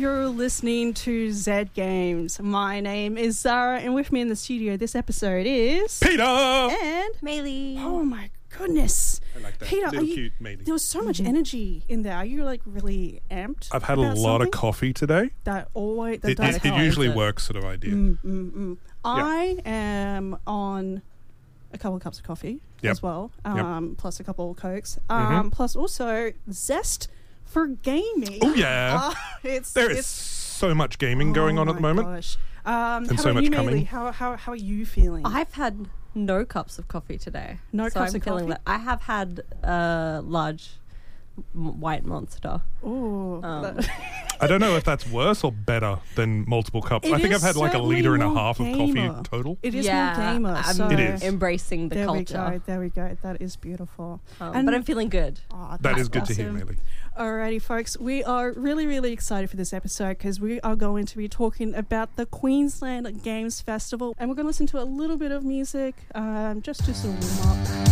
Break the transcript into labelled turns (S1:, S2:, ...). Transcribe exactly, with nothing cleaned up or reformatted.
S1: You're listening to Z Games. My name is Zara, and with me in the studio this episode is...
S2: Peter!
S1: And...
S3: Maylee.
S1: Oh my goodness.
S2: I like that.
S1: Peter,
S2: Little
S1: are you,
S2: cute Maylee.
S1: there was so much energy in there. Are you like really amped?
S2: I've had a
S1: about
S2: lot
S1: something?
S2: of coffee today.
S1: That always... That
S2: It,
S1: does
S2: it, it
S1: help.
S2: usually
S3: it?
S2: works, sort of idea.
S1: Mm, mm, mm. I am on a couple of cups of coffee
S2: Yep.
S1: as well,
S2: Yep.
S1: um, plus a couple of Cokes, um,
S2: Mhm.
S1: plus also zest for gaming.
S2: Oh, yeah.
S1: Uh, it's,
S2: There is
S1: it's,
S2: so much gaming going
S1: oh
S2: on at the
S1: my
S2: moment.
S1: Gosh. Um,
S2: And
S1: how
S2: so
S1: about
S2: much
S1: you,
S2: coming.
S1: Maylee? How, how, how are you feeling?
S3: I've had no cups of coffee today.
S1: No
S3: so
S1: cups
S3: I'm
S1: of
S3: feeling
S1: coffee?
S3: that I have had a large m- white monster.
S1: Ooh,
S3: Um,
S1: that-
S2: I don't know if that's worse or better than multiple cups.
S1: It
S2: I think
S1: is
S2: I've had like a
S1: certainly
S2: litre and a
S1: more
S2: half of
S1: gamer.
S2: coffee total.
S1: it is
S3: yeah,
S1: more gamer.
S3: I'm
S1: so
S2: It is.
S3: embracing the
S1: there
S3: culture.
S1: we go. There we go. That is beautiful.
S3: Um,
S1: And-
S3: but I'm feeling good.
S1: Oh,
S2: That
S1: that's
S2: is good to hear,
S1: awesome.
S2: Maylee.
S1: Alrighty, folks, we are really, really excited for this episode because we are going to be talking about the Queensland Games Festival, and we're going to listen to a little bit of music um, just to sort of warm up.